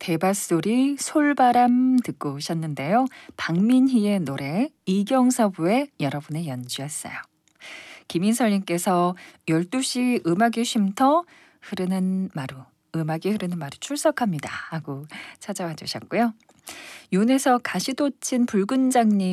대밭소리 솔바람 듣고 오셨는데요. 박민희의 노래 이경서부의 여러분의 연주였어요. 김인설님께서 12시 음악의 쉼터 흐르는 마루 음악이 흐르는 마루 출석합니다 하고 찾아와 주셨고요. 윤에서 가시돋친 붉은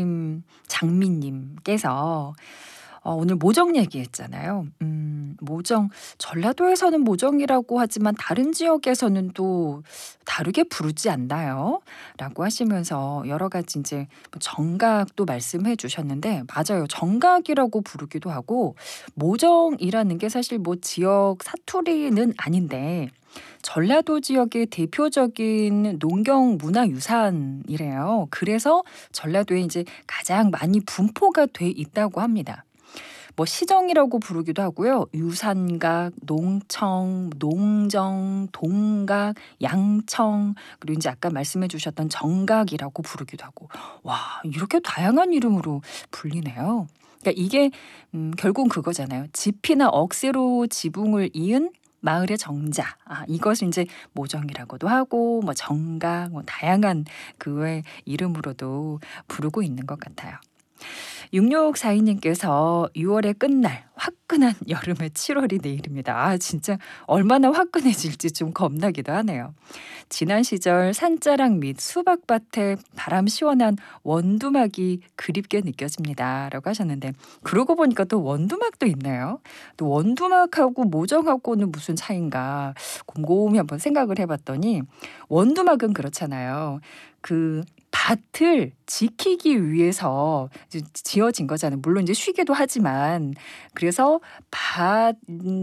장미님께서 오늘 모정 얘기했잖아요. 모정, 전라도에서는 모정이라고 하지만 다른 지역에서는 또 다르게 부르지 않나요? 라고 하시면서 여러 가지 이제 정각도 말씀해 주셨는데 맞아요. 정각이라고 부르기도 하고 모정이라는 게 사실 뭐 지역 사투리는 아닌데 전라도 지역의 대표적인 농경 문화유산이래요. 그래서 전라도에 이제 가장 많이 분포가 돼 있다고 합니다. 뭐 시정이라고 부르기도 하고요. 유산각, 농청, 농정, 동각, 양청 그리고 이제 아까 말씀해 주셨던 정각이라고 부르기도 하고 와 이렇게 다양한 이름으로 불리네요. 그러니까 이게 결국은 그거잖아요. 지피나 억새로 지붕을 이은 마을의 정자. 이것을 이제 모정이라고도 하고 뭐 정각 뭐 다양한 그 외 이름으로도 부르고 있는 것 같아요. 6642님께서 6월의 끝날 화끈한 여름의 7월이 내일입니다. 진짜 얼마나 화끈해질지 좀 겁나기도 하네요. 지난 시절 산자락 및 수박밭에 바람 시원한 원두막이 그립게 느껴집니다. 라고 하셨는데 그러고 보니까 또 원두막도 있네요. 또 원두막하고 모정하고는 무슨 차이인가 곰곰이 한번 생각을 해봤더니 원두막은 그렇잖아요. 그 밭을 지키기 위해서 지어진 거잖아요. 물론 이제 쉬기도 하지만 그래서 밭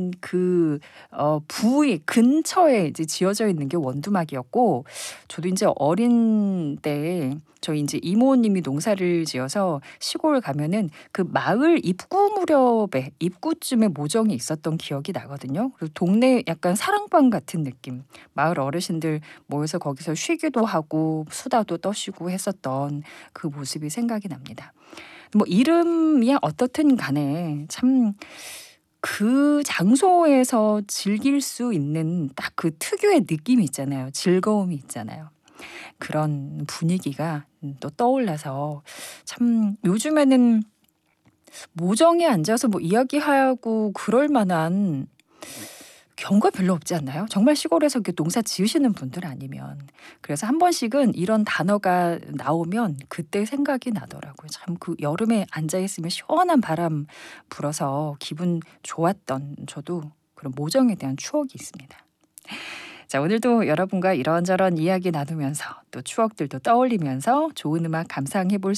부위 근처에 이제 지어져 있는 게 원두막이었고 저도 이제 어린 때에 저희 이제 이모님이 농사를 지어서 시골 가면은 그 마을 입구 무렵에 입구쯤에 모정이 있었던 기억이 나거든요. 그래서 동네 약간 사랑방 같은 느낌. 마을 어르신들 모여서 거기서 쉬기도 하고 수다도 떠시고 했었던 그 모습이 생각이 납니다. 뭐 이름이야 어떻든 간에 참 그 장소에서 즐길 수 있는 딱 그 특유의 느낌이 있잖아요. 즐거움이 있잖아요. 그런 분위기가 또 떠올라서 참 요즘에는 모정에 앉아서 뭐 이야기하고 그럴 만한 경우가 별로 없지 않나요? 정말 시골에서 이렇게 농사 지으시는 분들 아니면. 그래서 한 번씩은 이런 단어가 나오면 그때 생각이 나더라고요. 참 그 여름에 앉아있으면 시원한 바람 불어서 기분 좋았던 저도 그런 모정에 대한 추억이 있습니다. 자, 오늘도 여러분과 이런저런 이야기 나누면서 또 추억들도 떠올리면서 좋은 음악 감상해 볼